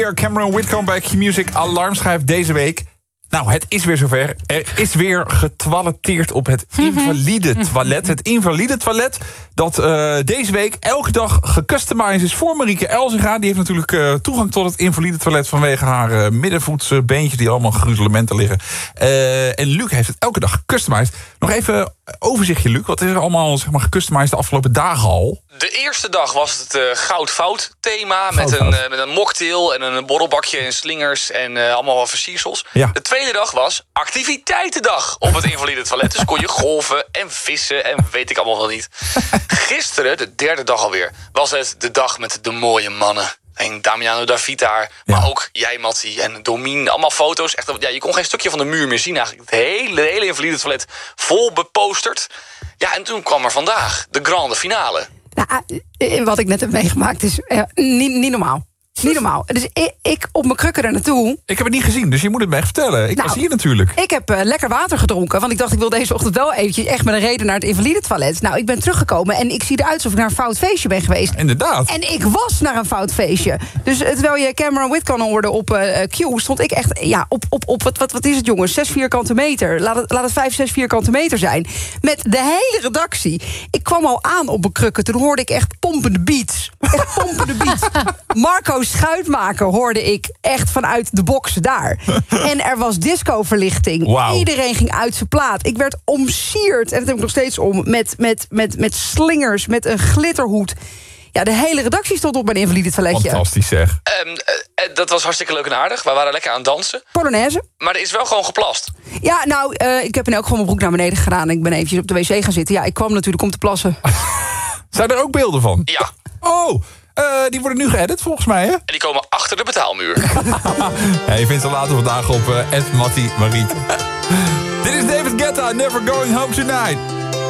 Cameron Whitcomb bij Q-Music Alarmschijf deze week. Nou, het is weer zover. Er is weer getoiletteerd op het invalide toilet. Het invalide toilet dat deze week elke dag gecustomized is voor Marieke Elzinga. Die heeft natuurlijk toegang tot het invalide toilet vanwege haar middenvoetsbeentjes die allemaal gruzelementen liggen. En Luc heeft het elke dag gecustomized. Nog even overzichtje, Luc. Wat is er allemaal gecustomized de afgelopen dagen al? De eerste dag was het goud-fout thema met een mocktail en een borrelbakje en slingers en allemaal wat versiersels. Ja. De tweede dag was activiteitendag op het invalide toilet. Dus kon je golven en vissen en weet ik allemaal wel niet. Gisteren, de derde dag alweer, was het de dag met de mooie mannen. En Damiano David daar, maar ook jij, Matty, en Domien. Allemaal foto's. Echt, je kon geen stukje van de muur meer zien eigenlijk. Het hele invalide toilet vol beposterd. Ja, en toen kwam er vandaag de grande finale. Nou, wat ik net heb meegemaakt is niet normaal. Niet normaal. Dus ik op mijn krukken er naartoe. Ik heb het niet gezien, dus je moet het me echt vertellen. Ik was hier natuurlijk. Ik heb lekker water gedronken, want ik dacht ik wil deze ochtend wel eventjes echt met een reden naar het invalide toilet. Nou, ik ben teruggekomen en ik zie eruit alsof ik naar een fout feestje ben geweest. Inderdaad. En ik was naar een fout feestje. Dus terwijl je Cameron Whitcomb hoorde op Q, stond ik echt op wat is het, jongens? 6 vierkante meter. Laat het 5, 6 vierkante meter zijn. Met de hele redactie. Ik kwam al aan op mijn krukken, toen hoorde ik echt pompende beats. Echt pompende beats. Marco Schuitmaker hoorde ik echt vanuit de box daar. En er was discoverlichting. Wow. Iedereen ging uit zijn plaat. Ik werd omsierd, en dat heb ik nog steeds om, met slingers, met een glitterhoed. Ja, de hele redactie stond op mijn invalide toiletje. Fantastisch zeg. Dat was hartstikke leuk en aardig. We waren lekker aan het dansen. Polonaise. Maar er is wel gewoon geplast. Ja, nou, ik heb in elk geval mijn broek naar beneden gedaan. En ik ben eventjes op de wc gaan zitten. Ja, ik kwam natuurlijk om te plassen. Zijn er ook beelden van? Ja. Oh, die worden nu geëdit volgens mij, hè? En die komen achter de betaalmuur. Ja, je vindt ze later vandaag op @MattyMariek. Dit is David Guetta, Never Going Home Tonight.